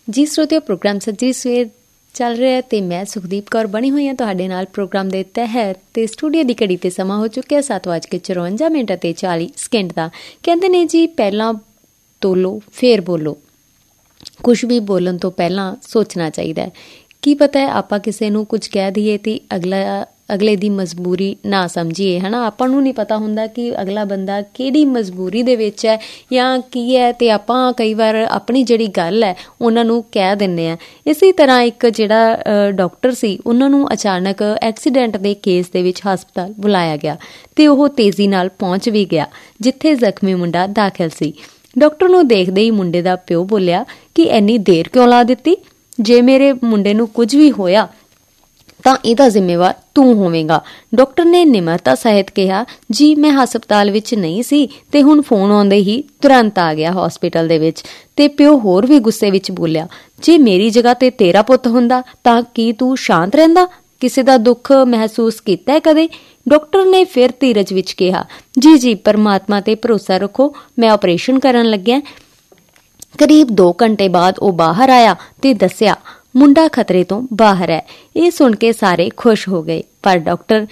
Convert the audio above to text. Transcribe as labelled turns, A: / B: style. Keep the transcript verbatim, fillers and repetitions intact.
A: ਜੀ ਸਰੋਤਿਓ, ਪ੍ਰੋਗਰਾਮ ਸੱਜੀ ਸਵੇਰ ਚੱਲ ਰਿਹਾ ਤੇ ਮੈਂ ਸੁਖਦੀਪ ਕੌਰ ਬਣੀ ਹੋਈ ਹਾਂ ਤੁਹਾਡੇ ਨਾਲ ਪ੍ਰੋਗਰਾਮ ਦੇ ਤਹਿਤ। ਤੇ ਸਟੂਡੀਓ ਦੀ ਘੜੀ ਤੇ ਸਮਾਂ ਹੋ ਚੁੱਕਿਆ ਸੱਤ ਵੱਜ ਕੇ ਚੁਰੰਜਾ ਮਿੰਟ ਅਤੇ ਚਾਲੀ ਸਕਿੰਟ ਦਾ। ਕਹਿੰਦੇ ਨੇ ਜੀ, ਪਹਿਲਾਂ ਤੋਲੋ ਫੇਰ ਬੋਲੋ। ਕੁਛ ਵੀ ਬੋਲਣ ਤੋਂ ਪਹਿਲਾਂ ਸੋਚਣਾ ਚਾਹੀਦਾ ਹੈ। ਕੀ ਪਤਾ ਹੈ ਆਪਾਂ ਕਿਸੇ ਨੂੰ ਕੁਝ ਕਹਿ ਦਈਏ ਤੇ ਅਗਲਾ ਅਗਲੇ ਦੀ ਮਜਬੂਰੀ ਨਾ ਸਮਝੀਏ, ਹੈ ਨਾ। ਆਪਾਂ ਨੂੰ ਨਹੀਂ ਪਤਾ ਹੁੰਦਾ ਕਿ ਅਗਲਾ ਬੰਦਾ ਕਿਹੜੀ ਮਜਬੂਰੀ ਦੇ ਵਿੱਚ ਹੈ ਜਾਂ ਕੀ ਹੈ, ਅਤੇ ਆਪਾਂ ਕਈ ਵਾਰ ਆਪਣੀ ਜਿਹੜੀ ਗੱਲ ਹੈ ਉਹਨਾਂ ਨੂੰ ਕਹਿ ਦਿੰਦੇ ਹਾਂ। ਇਸੇ ਤਰ੍ਹਾਂ ਇੱਕ ਜਿਹੜਾ ਡਾਕਟਰ ਸੀ, ਉਹਨਾਂ ਨੂੰ ਅਚਾਨਕ ਐਕਸੀਡੈਂਟ ਦੇ ਕੇਸ ਦੇ ਵਿੱਚ ਹਸਪਤਾਲ ਬੁਲਾਇਆ ਗਿਆ ਅਤੇ ਉਹ ਤੇਜ਼ੀ ਨਾਲ ਪਹੁੰਚ ਵੀ ਗਿਆ ਜਿੱਥੇ ਜ਼ਖਮੀ ਮੁੰਡਾ ਦਾਖਲ ਸੀ। ਡਾਕਟਰ ਨੂੰ ਦੇਖਦੇ ਹੀ ਮੁੰਡੇ ਦਾ ਪਿਓ ਬੋਲਿਆ ਕਿ ਇੰਨੀ ਦੇਰ ਕਿਉਂ ਲਾ ਦਿੱਤੀ? ਜੇ ਮੇਰੇ ਮੁੰਡੇ ਨੂੰ ਕੁਝ ਵੀ ਹੋਇਆ ਤਾਂ ਇਹਦਾ ਜ਼ਿੰਮੇਵਾਰ ਤੂੰ ਹੋਵੇਂਗਾ। ਡਾਕਟਰ ਨੇ ਨਿਮਰਤਾ ਸਹਿਤ ਕਿਹਾ, ਜੀ ਮੈਂ ਹਸਪਤਾਲ ਵਿੱਚ ਨਹੀਂ ਸੀ ਤੇ ਹੁਣ ਫੋਨ ਆਉਂਦੇ ਹੀ ਤੁਰੰਤ ਆ ਗਿਆ ਹਸਪੀਟਲ ਦੇ ਵਿੱਚ। ਤੇ ਪਿਓ ਹੋਰ ਵੀ ਗੁੱਸੇ ਵਿੱਚ ਬੋਲਿਆ, ਜੇ ਮੇਰੀ ਜਗ੍ਹਾ ਤੇ ਤੇਰਾ ਪੁੱਤ ਹੁੰਦਾ ਤਾਂ ਕੀ ਤੂੰ ਸ਼ਾਂਤ ਰਹਿੰਦਾ? ਕਿਸੇ ਦਾ ਦੁੱਖ ਮਹਿਸੂਸ ਕੀਤਾ ਹੈ ਕਦੇ? ਡਾਕਟਰ ਨੇ ਫਿਰ ਧੀਰਜ ਵਿੱਚ ਕਿਹਾ, ਜੀ ਜੀ ਪਰਮਾਤਮਾ ਤੇ ਭਰੋਸਾ ਰੱਖੋ, ਮੈਂ ਆਪਰੇਸ਼ਨ ਕਰਨ ਲੱਗਿਆ। ਕਰੀਬ ਦੋ ਘੰਟੇ ਬਾਅਦ ਉਹ ਬਾਹਰ ਆਇਆ ਤੇ ਦੱਸਿਆ ਮੁੰਡਾ ਖਤਰੇ ਤੋਂ ਬਾਹਰ ਹੈ। ਇਹ ਸੁਣ ਕੇ ਸਾਰੇ ਖੁਸ਼ ਹੋ ਗਏ, ਪਰ ਡਾਕਟਰ